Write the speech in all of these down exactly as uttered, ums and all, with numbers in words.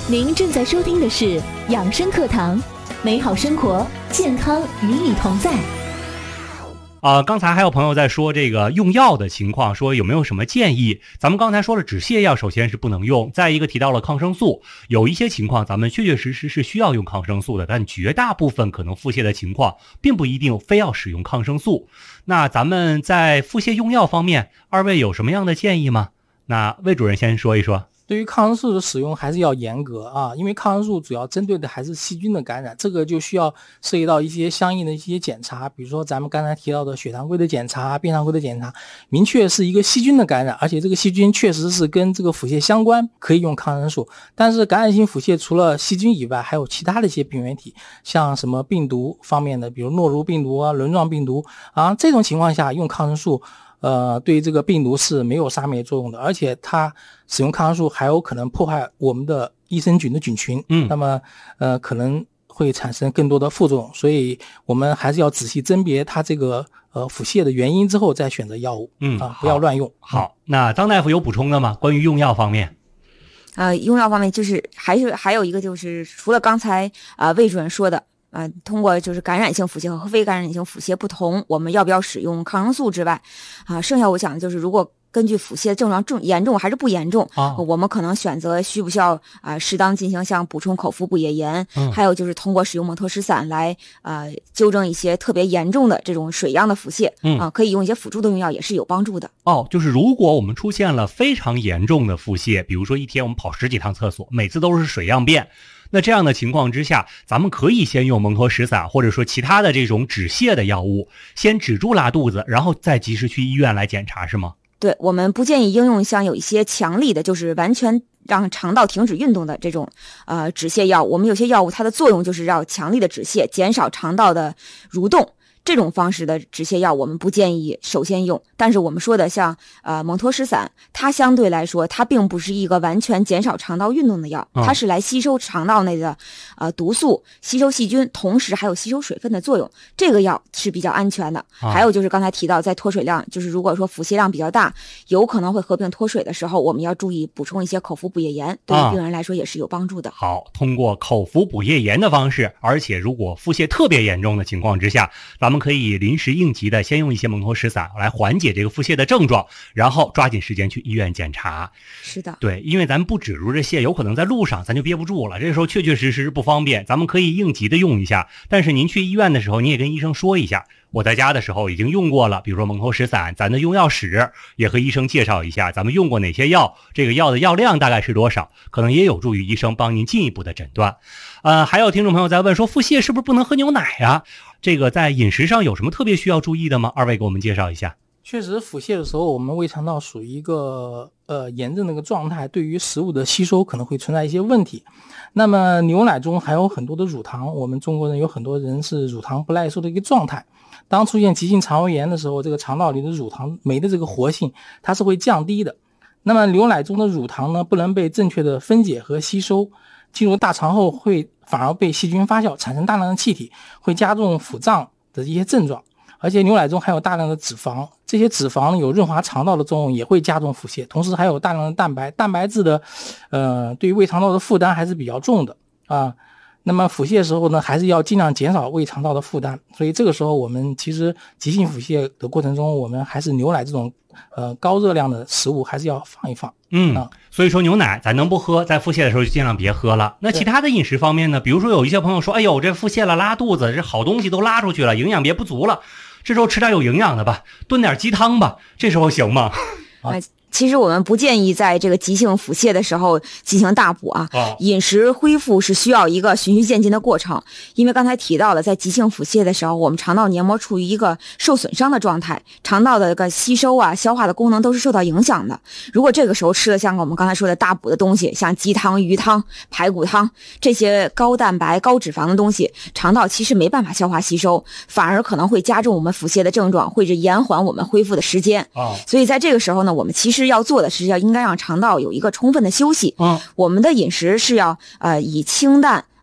您正在收听的是养生课堂，美好生活，健康与你同在。 啊、呃，刚才还有朋友在说这个用药的情况，说有没有什么建议？咱们刚才说了止泻药首先是不能用，再一个提到了抗生素，有一些情况咱们确确实实是需要用抗生素的，但绝大部分可能腹泻的情况并不一定非要使用抗生素。那咱们在腹泻用药方面，二位有什么样的建议吗？那魏主任先说一说。 对于抗生素的使用还是要严格啊，因为抗生素主要针对的还是细菌的感染，这个就需要涉及到一些相应的一些检查，比如说咱们刚才提到的血常规的检查、便常规的检查，明确是一个细菌的感染，而且这个细菌确实是跟这个腹泻相关，可以用抗生素。但是感染性腹泻除了细菌以外，还有其他的一些病原体，像什么病毒方面的，比如诺如病毒啊、轮状病毒啊，这种情况下用抗生素呃，对这个病毒是没有杀灭作用的，而且它使用抗生素还有可能破坏我们的益生菌的菌群，嗯，那么呃可能会产生更多的副作用，所以我们还是要仔细甄别它这个呃腹泻的原因之后再选择药物，嗯啊，不要乱用。 好，那张大夫有补充的吗？关于用药方面？ 呃，用药方面就是还是还有一个就是除了刚才啊、呃、魏主任说的。呃，通过就是感染性腹泻和非感染性腹泻不同，我们要不要使用抗生素之外，啊、呃，剩下我想的就是如果根据腹泻症状重严重还是不严重、哦、我们可能选择需不需要啊、呃、适当进行像补充口服补液盐、嗯、还有就是通过使用蒙脱石散来呃纠正一些特别严重的这种水样的腹泻，嗯啊、呃，可以用一些辅助的用药也是有帮助的。 哦，就是如果我们出现了非常严重的腹泻，比如说一天我们跑十几趟厕所，每次都是水样便，那这样的情况之下，咱们可以先用蒙脱石散或者说其他的这种止泻的药物，先止住拉肚子，然后再及时去医院来检查，是吗？ 对，我们不建议应用像有一些强力的，就是完全让肠道停止运动的这种呃止泻药。我们有些药物它的作用就是要强力的止泻，减少肠道的蠕动。这种方式的止泻药我们不建议首先用，但是我们说的像呃蒙脱石散，它相对来说它并不是一个完全减少肠道运动的药，它是来吸收肠道内的呃毒素，吸收细菌，同时还有吸收水分的作用，这个药是比较安全的。还有就是刚才提到在脱水量，就是如果说腹泻量比较大，有可能会合并脱水的时候，我们要注意补充一些口服补液盐，对于病人来说也是有帮助的。 好，通过口服补液盐的方式，而且如果腹泻特别严重的情况之下，咱们可以临时应急的先用一些蒙脱石散来缓解这个腹泻的症状，然后抓紧时间去医院检查。 是的， 对，因为咱们不止住这泻，有可能在路上咱就憋不住了，这时候确确实实不方便，咱们可以应急的用一下，但是您去医院的时候你也跟医生说一下，我在家的时候已经用过了，比如说蒙脱石散，咱的用药史也和医生介绍一下，咱们用过哪些药，这个药的药量大概是多少，可能也有助于医生帮您进一步的诊断。呃，还有听众朋友在问说，腹泻是不是不能喝牛奶呀？这个在饮食上有什么特别需要注意的吗？二位给我们介绍一下。 确实，腹泻的时候，我们胃肠道属于一个呃炎症的一个状态，对于食物的吸收可能会存在一些问题。那么牛奶中还有很多的乳糖，我们中国人有很多人是乳糖不耐受的一个状态。当出现急性肠胃炎的时候，这个肠道里的乳糖酶的这个活性它是会降低的。那么牛奶中的乳糖呢，不能被正确的分解和吸收，进入大肠后会反而被细菌发酵，产生大量的气体，会加重腹胀的一些症状。而且牛奶中还有大量的脂肪，这些脂肪有润滑肠道的作用，也会加重腹泻。同时还有大量的蛋白，蛋白质的呃对于胃肠道的负担还是比较重的啊。那么腹泻的时候呢，还是要尽量减少胃肠道的负担。所以这个时候我们其实急性腹泻的过程中，我们还是牛奶这种呃高热量的食物还是要放一放。 嗯，啊、所以说牛奶咱能不喝，在腹泻的时候就尽量别喝了。那其他的饮食方面呢？比如说有一些朋友说，哎呦，这腹泻了拉肚子，这好东西都拉出去了，营养别不足了，这时候吃点有营养的吧，炖点鸡汤吧，这时候行吗？ 啊其实我们不建议在这个急性腹泻的时候进行大补啊，哦、饮食恢复是需要一个循序渐进的过程。因为刚才提到了，在急性腹泻的时候，我们肠道黏膜处于一个受损伤的状态，肠道的这个吸收啊、消化的功能都是受到影响的。如果这个时候吃了像我们刚才说的大补的东西，像鸡汤、鱼汤、排骨汤这些高蛋白、高脂肪的东西，肠道其实没办法消化吸收，反而可能会加重我们腹泻的症状，或者延缓我们恢复的时间。哦、所以在这个时候呢，我们其实要做的是要应该让肠道有一个充分的休息。嗯，我们的饮食是要呃以清淡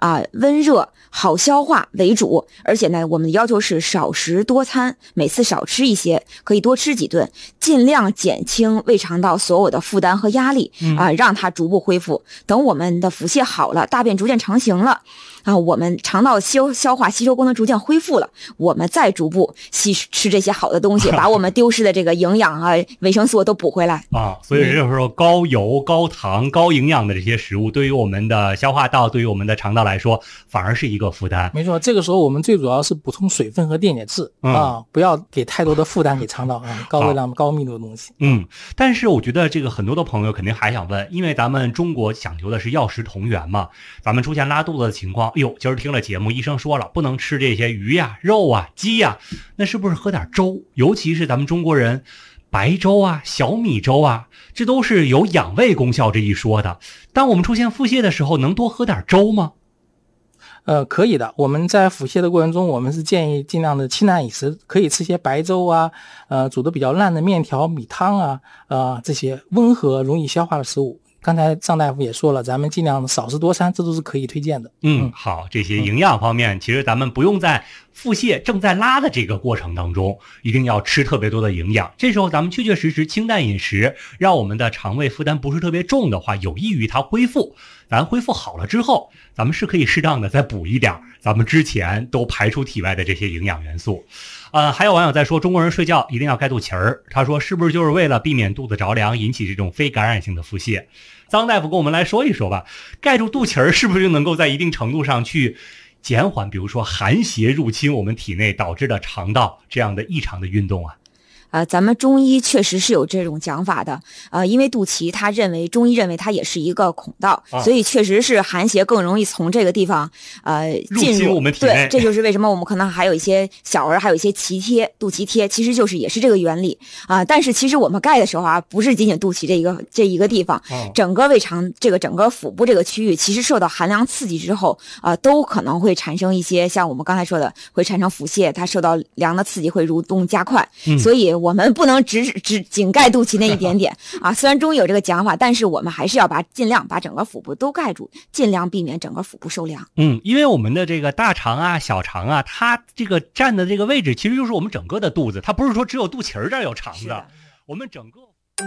啊、温热、好消化为主，而且呢，我们的要求是少食多餐，每次少吃一些，可以多吃几顿，尽量减轻胃肠道所有的负担和压力啊、呃，让它逐步恢复。等我们的腹泻好了，大便逐渐成型了。啊，我们肠道消消化吸收功能逐渐恢复了，我们再逐步吸吃这些好的东西，把我们丢失的这个营养啊、维生素都补回来啊。所以这时候高油、高糖、高营养的这些食物，对于我们的消化道、对于我们的肠道来说，反而是一个负担。 没错，这个时候我们最主要是补充水分和电解质、嗯、啊，不要给太多的负担给肠道啊，高热量、高密度的东西。 嗯，但是我觉得这个很多的朋友肯定还想问，因为咱们中国讲究的是药食同源嘛，咱们出现拉肚子的情况。哎呦，今儿听了节目，医生说了不能吃这些鱼呀、肉啊、鸡呀，那是不是喝点粥？尤其是咱们中国人，白粥啊、小米粥啊，这都是有养胃功效这一说的。当我们出现腹泻的时候，能多喝点粥吗？ 呃，可以的。我们在腹泻的过程中，我们是建议尽量的清淡饮食，可以吃些白粥啊，呃，煮的比较烂的面条、米汤啊，呃，这些温和、容易消化的食物。刚才张大夫也说了，咱们尽量少食多餐，这都是可以推荐的。 嗯，好，这些营养方面，嗯、其实咱们不用在腹泻正在拉的这个过程当中，一定要吃特别多的营养。这时候咱们确确实实清淡饮食，让我们的肠胃负担不是特别重的话，有益于它恢复。咱恢复好了之后，咱们是可以适当的再补一点咱们之前都排出体外的这些营养元素。呃，还有网友在说，中国人睡觉一定要盖肚脐儿，他说是不是就是为了避免肚子着凉，引起这种非感染性的腹泻？张大夫跟我们来说一说吧，盖住肚脐儿是不是能够在一定程度上去减缓，比如说寒邪入侵我们体内导致的肠道这样的异常的运动啊？ 呃，咱们中医确实是有这种讲法的，呃，因为肚脐他认为中医认为它也是一个孔道，啊、所以确实是寒邪更容易从这个地方呃进入， 入侵我们体内。 对，这就是为什么我们可能还有一些小儿还有一些脐贴、肚脐贴，其实就是也是这个原理啊、呃。但是其实我们盖的时候啊，不是仅仅肚脐这一个这一个地方，啊、整个胃肠这个整个腹部这个区域，其实受到寒凉刺激之后啊、呃，都可能会产生一些像我们刚才说的，会产生腹泻，它受到凉的刺激会蠕动加快，嗯、所以。我们不能只只仅盖肚脐那一点点啊！虽然中医有这个讲法，但是我们还是要把尽量把整个腹部都盖住，尽量避免整个腹部受凉。 嗯，因为我们的这个大肠啊、小肠啊，它这个占的这个位置，其实就是我们整个的肚子，它不是说只有肚脐儿这儿有肠子，我们整个。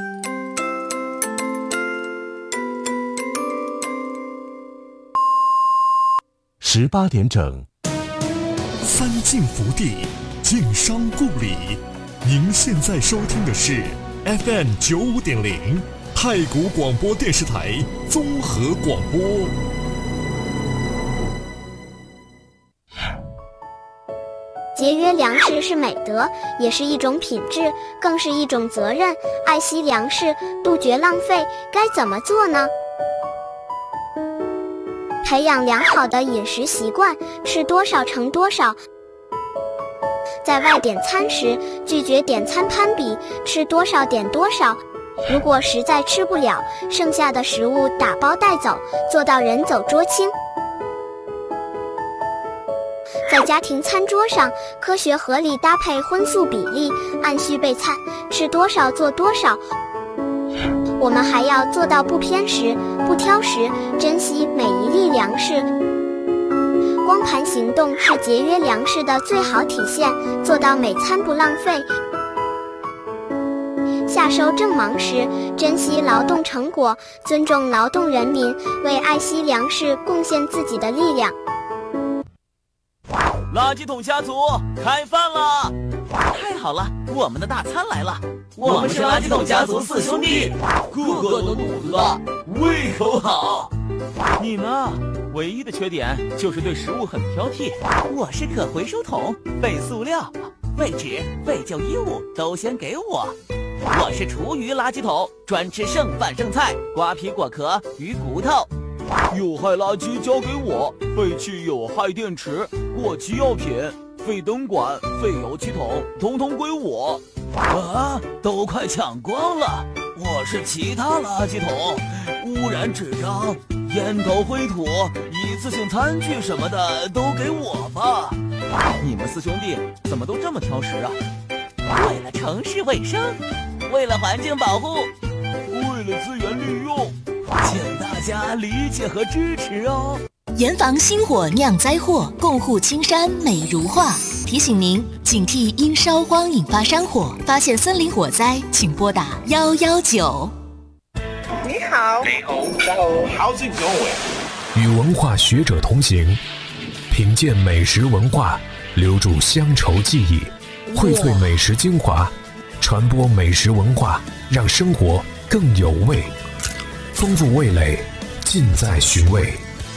十八点整，三晋福地，晋商故里。您现在收听的是 F M 九五点零太谷广播电视台综合广播。 节约粮食是美德，也是一种品质，更是一种责任。爱惜粮食，杜绝浪费，该怎么做呢？培养良好的饮食习惯，吃多少盛多少。在外点餐时，拒绝点餐攀比，吃多少点多少。如果实在吃不了，剩下的食物打包带走，做到人走桌清。在家庭餐桌上，科学合理搭配荤素比例，按需备餐，吃多少做多少。我们还要做到不偏食、不挑食，珍惜每一粒粮食。光盘行动是节约粮食的最好体现，做到每餐不浪费。夏收正忙时，珍惜劳动成果，尊重劳动人民，为爱惜粮食贡献自己的力量。 垃圾桶家族开饭了！太好了，我们的大餐来了！我们是垃圾桶家族四兄弟，个个都肚子大，胃口好。你呢？唯一的缺点就是对食物很挑剔。我是可回收桶，废塑料、废纸、废旧衣物都先给我。我是厨余垃圾桶，专吃剩饭剩菜、瓜皮果壳、鱼骨头。有害垃圾交给我，废弃有害电池、过期药品、废灯管、废油漆桶，统统归我。啊，都快抢光了！我是其他垃圾桶，污染纸张、烟头灰土、一次性餐具什么的都给我吧。你们四兄弟怎么都这么挑食啊？为了城市卫生，为了环境保护，为了资源利用，请大家理解和支持哦。 严防星火酿灾祸，共护青山美如画。提醒您警惕因烧荒引发山火，发现森林火灾，请拨打幺幺九。 你好，你好，好，How's it going？ 与文化学者同行，品鉴美食文化，留住乡愁记忆，荟萃美食精华，传播美食文化，让生活更有味，丰富味蕾，尽在寻味。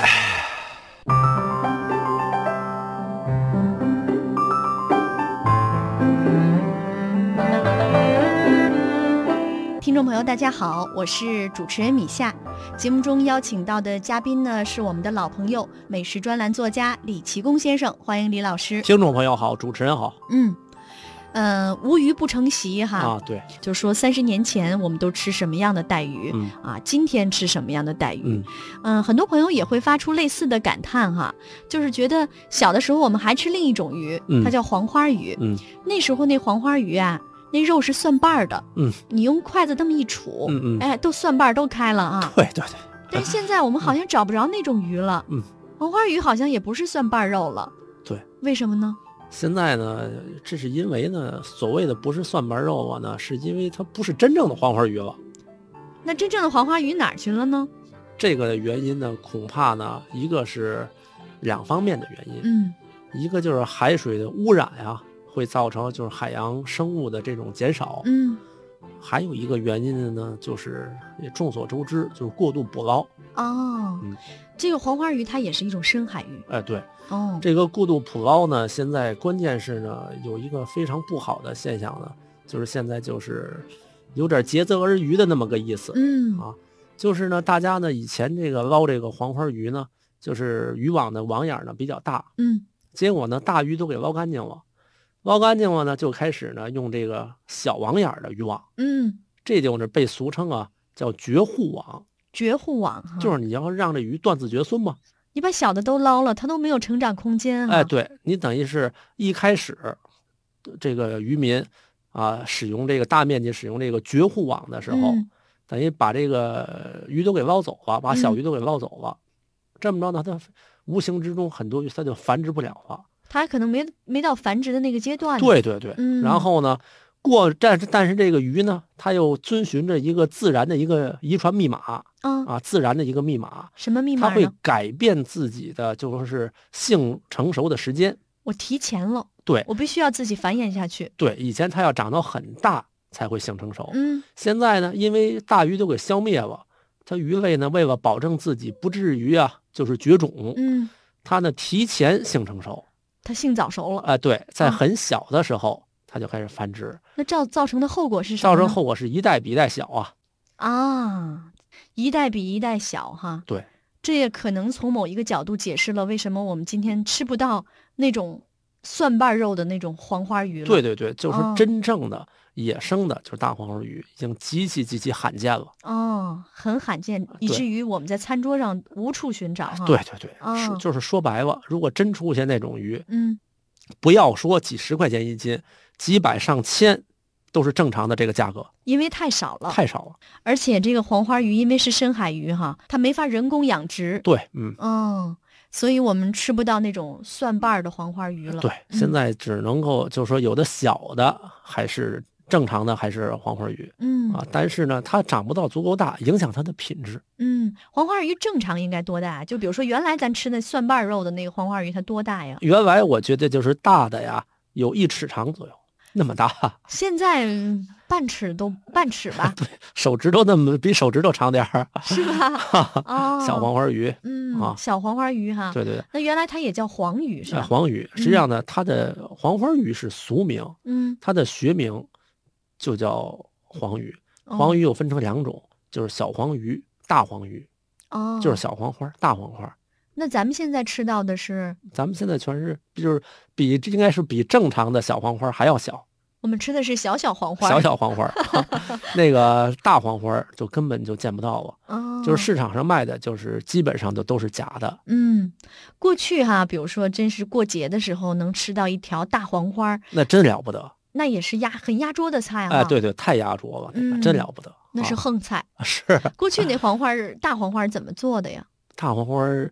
听众朋友大家好，我是主持人米夏。节目中邀请到的嘉宾呢是我们的老朋友，美食专栏作家李奇功先生，欢迎李老师。 听众朋友好，主持人好。 嗯呃，无鱼不成席哈啊，对， 就说三十年前我们都吃什么样的带鱼、 嗯、 啊，今天吃什么样的带鱼， 嗯、 呃，很多朋友也会发出类似的感叹哈，就是觉得小的时候我们还吃另一种鱼， 嗯、 它叫黄花鱼， 嗯， 那时候那黄花鱼啊，那肉是蒜瓣的， 嗯， 你用筷子这么一杵， 嗯嗯， 哎，都蒜瓣都开了啊， 对对对。 但是现在我们好像找不着那种鱼了， 嗯， 黄花鱼好像也不是蒜瓣肉了， 对， 为什么呢？ 现在呢，这是因为呢，所谓的不是蒜瓣肉啊呢，是因为它不是真正的黄花鱼了。 那真正的黄花鱼哪儿去了呢？ 这个原因呢，恐怕呢，一个是两方面的原因， 嗯， 一个就是海水的污染啊，会造成就是海洋生物的这种减少， 嗯， 还有一个原因呢，就是也众所周知，就是过度捕捞。 哦， 嗯， 这个黄花鱼它也是一种深海鱼。 哎，对。 哦， 这个过度捕捞呢，现在关键是呢，有一个非常不好的现象呢，就是现在就是有点竭泽而渔的那么个意思。 嗯啊，就是呢，大家呢以前这个捞这个黄花鱼呢，就是渔网的网眼呢比较大， 嗯， 结果呢大鱼都给捞干净了，捞干净了呢，就开始呢用这个小网眼的渔网， 嗯， 这就是被俗称啊叫绝户网。 绝户网就是你要让这鱼断子绝孙嘛。 你把小的都捞了，它都没有成长空间啊。 哎，对，你等于是一开始这个渔民啊使用这个大面积使用这个绝户网的时候、嗯、等于把这个鱼都给捞走了，把小鱼都给捞走了、嗯、这么着呢，它无形之中很多鱼它就繁殖不了了， 它可能没没到繁殖的那个阶段。 对对对、嗯、然后呢过但是但是这个鱼呢，它又遵循着一个自然的一个遗传密码、 嗯、 啊，自然的一个密码。 什么密码呢？ 它会改变自己的就是性成熟的时间。 我提前了， 对， 我必须要自己繁衍下去。 对，以前它要长到很大才会性成熟。 嗯， 现在呢，因为大鱼都给消灭了，它鱼类呢为了保证自己不至于啊就是绝种， 嗯， 它呢提前性成熟， 它性早熟了。 啊、呃，对，在很小的时候。啊它就开始繁殖， 那造造成的后果是什么？ 造成后果是一代比一代小啊！ 啊，一代比一代小哈。 对， 这也可能从某一个角度解释了为什么我们今天吃不到那种蒜瓣肉的那种黄花鱼了。 对对对，就是真正的、哦、野生的，就是大黄花鱼，已经极其极其罕见了。 哦，很罕见，以至于我们在餐桌上无处寻找哈。 对对对， 哦、 是就是说白了，如果真出现那种鱼， 嗯， 不要说几十块钱一斤。几百上千都是正常的这个价格， 因为太少了， 太少了。 而且这个黄花鱼因为是深海鱼哈，它没法人工养殖。 对，嗯， 哦，所以我们吃不到那种蒜瓣的黄花鱼了。 对， 嗯、 现在只能够就是说有的小的还是正常的还是黄花鱼， 嗯啊，但是呢它长不到足够大，影响它的品质。 嗯，黄花鱼正常应该多大？就比如说原来咱吃那蒜瓣肉的那个黄花鱼，它多大呀？ 原来我觉得就是大的呀，有一尺长左右。那么大， 现在半尺都半尺吧？ 对，手指头那么比手指头长点儿， 是吧？哦， 小黄花鱼， 嗯啊， 小黄花鱼哈。 对对对。 那原来它也叫黄鱼是吧？ 哎、黄鱼，实际上呢，它的黄花鱼是俗名， 嗯， 它的学名就叫黄鱼。黄鱼又分成两种，哦、就是小黄鱼、大黄鱼。 哦， 就是小黄花、大黄花。 那咱们现在吃到的是？ 咱们现在全是，就是比应该是比正常的小黄花还要小。 我们吃的是小小黄花， 小小黄花，那个大黄花就根本就见不到了。 哦， 就是市场上卖的，就是基本上就都是假的。 嗯，过去哈，比如说真是过节的时候能吃到一条大黄花， 那真了不得。 那也是压很压桌的菜啊。 哎，对对，太压桌了， 嗯、 真了不得。 那是横菜。 啊、是。 过去那黄花大黄花怎么做的呀？ 大黄花。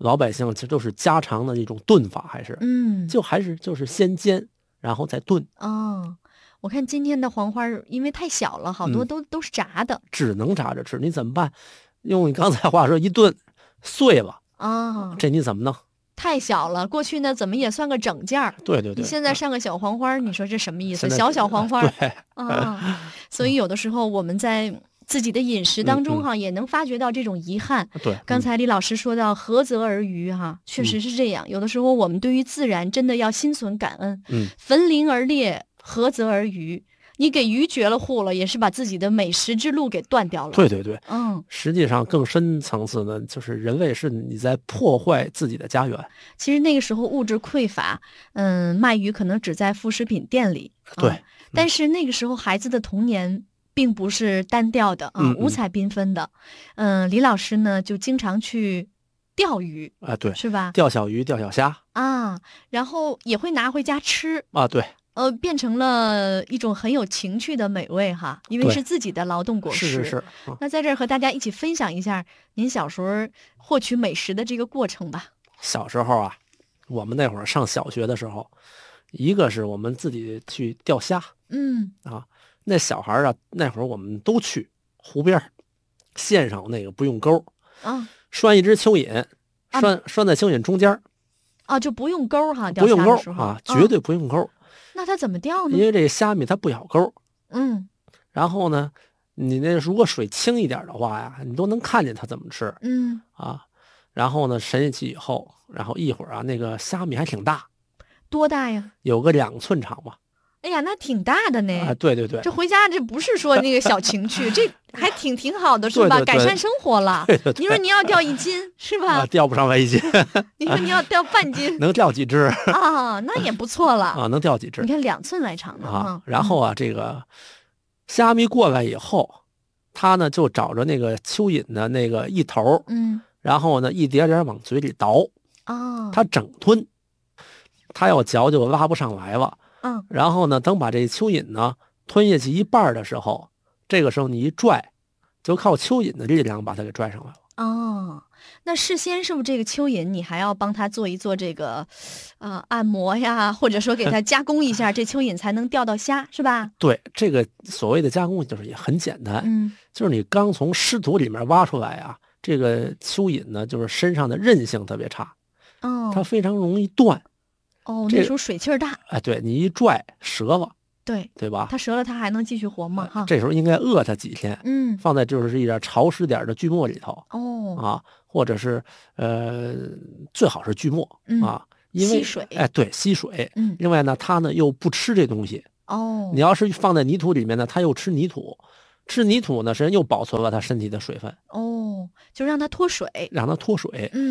老百姓其实都是家常的一种炖法，还是嗯， 就还是就是先煎，然后再炖。 哦，我看今天的黄花因为太小了，好多都、嗯、都是炸的， 只能炸着吃，你怎么办？用你刚才话说，一炖碎了啊， 这你怎么弄？ 太小了，过去呢怎么也算个整件儿。 对对对， 你现在上个小黄花，你说这什么意思？小小黄花， 对啊，所以有的时候我们在自己的饮食当中哈， 嗯嗯也能发觉到这种遗憾。 对， 刚才李老师说到涸泽而渔哈，确实是这样。有的时候我们对于自然真的要心存感恩。 嗯， 焚林而猎，涸泽而渔。你给鱼绝了户了，也是把自己的美食之路给断掉了。 对对对， 嗯， 实际上更深层次呢，就是人为是你在破坏自己的家园。 其实那个时候物质匮乏，嗯，卖鱼可能只在副食品店里。 对、 嗯，但是那个时候孩子的童年并不是单调的啊、 嗯嗯， 五彩缤纷的。嗯，李老师呢就经常去钓鱼啊，对， 是吧？ 钓小鱼，钓小虾啊，然后也会拿回家吃啊，对。 呃，变成了一种很有情趣的美味哈，因为是自己的劳动果实。 是是是、嗯。 那在这儿和大家一起分享一下您小时候获取美食的这个过程吧。 小时候啊，我们那会儿上小学的时候，一个是我们自己去钓虾， 嗯啊，那小孩啊，那会儿我们都去湖边，线上那个不用钩啊， 拴一只蚯蚓，拴、啊、拴在蚯蚓中间啊，就不用钩哈， 不用钩啊，绝对不用钩。 啊那它怎么钓呢？ 因为这虾米它不咬钩， 嗯， 然后呢，你那如果水清一点的话呀，你都能看见它怎么吃， 嗯啊，然后呢，沉下去以后，然后一会儿啊，那个虾米还挺大， 多大呀？ 有个两寸长吧。 哎呀，那挺大的呢。 啊，对对对， 这回家这不是说那个小情趣，这还挺挺好的，是吧？ 对对对， 改善生活了。 对对对， 你说你要钓一斤是吧？ 啊，钓不上来一斤。 你说你要钓半斤， 能钓几只啊？那也不错了啊，能钓几只？ 你看两寸来长的啊。然后啊，这个虾米过来以后，他呢就找着那个蚯蚓的那个一头， 嗯， 然后呢一点点往嘴里倒， 啊， 他整吞，他要嚼就拉不上来了。 嗯， 然后呢，等把这蚯蚓呢吞下去一半的时候，这个时候你一拽，就靠蚯蚓的力量把它给拽上来了。 哦，那事先是不是这个蚯蚓你还要帮他做一做这个，呃，按摩呀，或者说给它加工一下，这蚯蚓才能钓到虾，是吧？ 对，这个所谓的加工就是也很简单， 嗯， 就是你刚从湿土里面挖出来啊，这个蚯蚓呢，就是身上的韧性特别差， 哦， 它非常容易断。 哦， 这那时候水气儿大， 哎，对你一拽折了， 对对吧？ 它折了，它还能继续活吗？哈， 这时候应该饿它几天， 嗯， 放在就是一点潮湿点的锯末里头， 哦， 啊，或者是呃，最好是锯末、 嗯、 啊，因为吸水， 哎，对，吸水。 嗯， 另外呢，它呢又不吃这东西， 哦， 你要是放在泥土里面呢，它又吃泥土，吃泥土呢，实际上又保存了它身体的水分， 哦，就让它脱水， 让它脱水， 嗯。